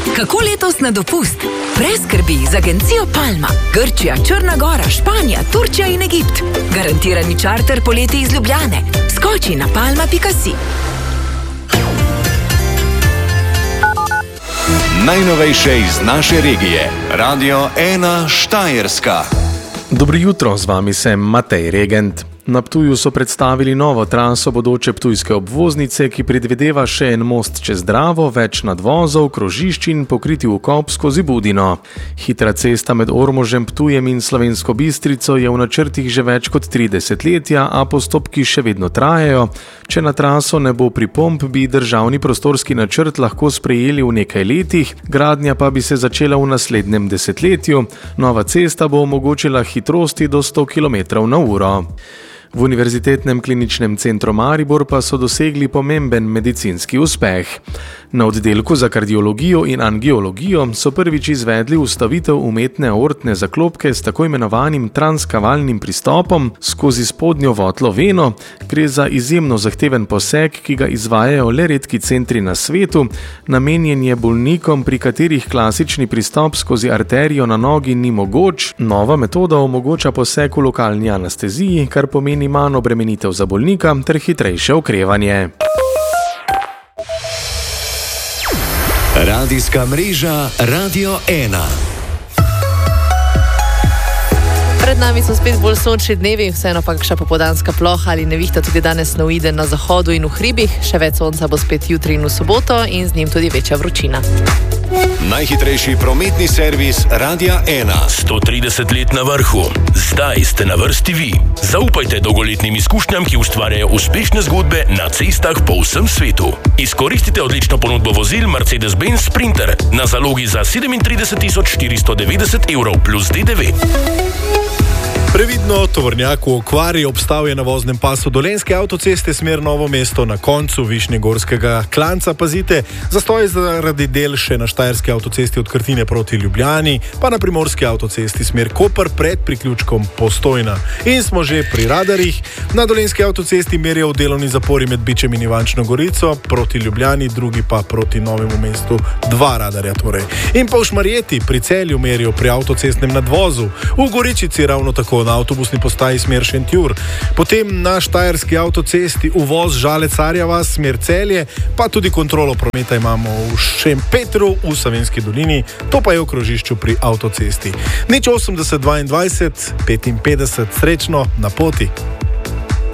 Kako letos na dopust? Preskrbi z agencijo Palma. Grčija, Črna Gora, Španija, Turčija in Egipt. Garantirani čarter poleti iz Ljubljane. Skoči na palma.si. Najnovejše iz naše regije. Radio 1 Štajerska. Dobro jutro, z vami sem Matej Regent. Na Ptuju so predstavili novo traso bodoče ptujske obvoznice, ki predvideva še en most čez Dravo, več nadvozov, krožišč in pokriti vkop skozi Budino. Hitra cesta med Ormožem, Ptujem in Slovensko Bistrico je v načrtih že več kot 3 desetletja, a postopki še vedno trajajo. Če na traso ne bo pripomb, bi državni prostorski načrt lahko sprejeli v nekaj letih, gradnja pa bi se začela v naslednjem desetletju. Nova cesta bo omogočila hitrosti do 100 km/h. V Univerzitetnem kliničnem centru Maribor pa so dosegli pomemben medicinski uspeh. Na oddelku za kardiologijo in angiologijo so prvič izvedli vstavitev umetne aortne zaklopke s tako imenovanim transkavalnim pristopom skozi spodnjo votlo veno. Gre za izjemno zahteven poseg, ki ga izvajajo le redki centri na svetu. Namenjen je bolnikom, pri katerih klasični pristop skozi arterijo na nogi ni mogoč. Nova metoda omogoča poseg v lokalni anesteziji, kar pomeni manj obremenitev za bolnika ter hitrejše okrevanje. Radijska mreža Radio 1. Pred nami so spet bolj sončni dnevi, vseeno pa kakšna popoldanska ploha ali nevihta tudi danes na uide na zahodu in v hribih. Še več sonca bo spet jutri in v soboto in z njim tudi večja vročina. Najhitrejši prometni servis Radia 1. 130 let na vrhu. Zdaj ste na vrsti vi. Zaupajte dolgoletnim izkušnjam, ki ustvarjajo uspešne zgodbe na cestah po vsem svetu. Izkoristite odlično ponudbo vozil Mercedes-Benz Sprinter na zalogi za 37.490 evrov plus DDV. Previdno, tovornjak v okvari, obstal je na voznem pasu Dolenjske avtoceste smer Novo mesto na koncu Višnjegorskega klanca. Pazite, zastoj zaradi del še na Štajerski avtocesti od Krtine proti Ljubljani, pa na Primorski avtocesti smer Koper pred priključkom Postojna. In smo že pri radarjih. Na Dolenjski avtocesti merijo delovni zapori med Bičem in Ivančno Gorico proti Ljubljani, drugi pa proti Novemu mestu, 2 radarja torej. In pa v Šmarjeti pri Celju merijo pri avtocestnem nadvozu, v Goričici ravno tako na avtobusni postaji smer Šentjur. Potem na Štajerski avtocesti uvoz Žalec-Arja vas smer Celje, pa tudi kontrolo prometa imamo v Šempetru v Savinjski dolini, to pa je v krožišču pri avtocesti. 080 22 55, srečno na poti.